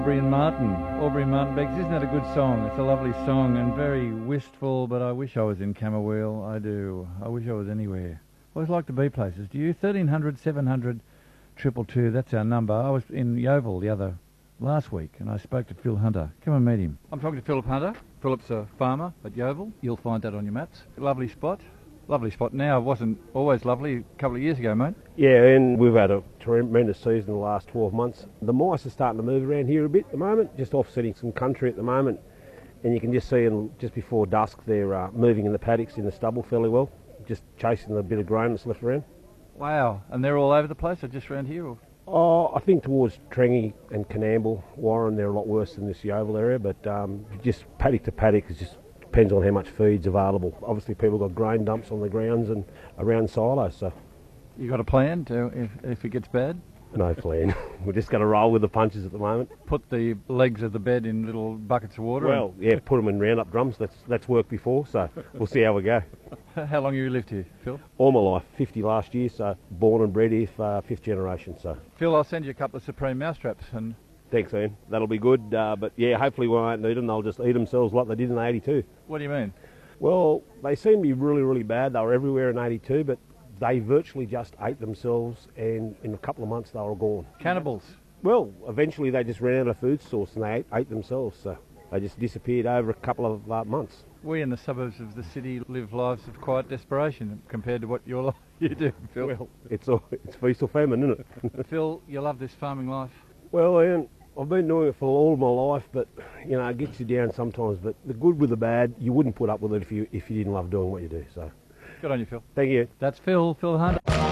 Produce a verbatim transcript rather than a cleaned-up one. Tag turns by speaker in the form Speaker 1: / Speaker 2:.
Speaker 1: Aubrey and Martin, Aubrey and Martin Beggs, isn't that a good song? It's a lovely song and very wistful, but I wish I was in Camberwell, I do. I wish I was anywhere. I always like to be places. Do you? thirteen hundred, seven hundred, two two two, that's our number. I was in Yeovil the other, last week, and I spoke to Phil Hunter. Come and meet him. I'm talking to Philip Hunter. Philip's a farmer at Yeovil. You'll find that on your maps. Lovely spot. Lovely spot now. It wasn't always lovely a couple of years ago, mate.
Speaker 2: Yeah, and we've had a tremendous season the last twelve months. The mice are starting to move around here a bit at the moment, just offsetting some country at the moment. And you can just see them just before dusk, they're uh, moving in the paddocks in the stubble fairly well, just chasing the bit of grain that's left around.
Speaker 1: Wow. And they're all over the place, or just around here? Or?
Speaker 2: Oh, I think towards Trengy and Canamble, Warren, they're a lot worse than this Yeovil area, but um, just paddock to paddock is just depends on how much feed's available. Obviously, people got grain dumps on the grounds and around silos, so...
Speaker 1: You got a plan to if, if it gets bad?
Speaker 2: No plan. We're just going to roll with the punches at the moment.
Speaker 1: Put the legs of the bed in little buckets of water?
Speaker 2: Well, yeah, put them in round-up drums. That's that's worked before, so we'll see how we go.
Speaker 1: How long have you lived here, Phil?
Speaker 2: All my life, fifty last year, so born and bred here for fifth generation, so...
Speaker 1: Phil, I'll send you a couple of Supreme mousetraps and...
Speaker 2: Thanks, Ian. That'll be good, uh, but yeah, hopefully we won't need them. They'll just eat themselves like they did in eighty-two.
Speaker 1: What do you mean?
Speaker 2: Well, they seem to be really, really bad. They were everywhere in eighty-two, but they virtually just ate themselves, and in a couple of months they were gone.
Speaker 1: Cannibals?
Speaker 2: Well, eventually they just ran out of food source and they ate, ate themselves, so they just disappeared over a couple of uh, months.
Speaker 1: We in the suburbs of the city live lives of quiet desperation compared to what your life you do, Phil.
Speaker 2: Well, it's, all, it's feast or famine, isn't it?
Speaker 1: Phil, you love this farming life?
Speaker 2: Well, Ian, I've been doing it for all of my life, but you know, it gets you down sometimes. But the good with the bad, you wouldn't put up with it if you if you didn't love doing what you do. So,
Speaker 1: good on you, Phil.
Speaker 2: Thank you.
Speaker 1: That's Phil, Phil Hunter.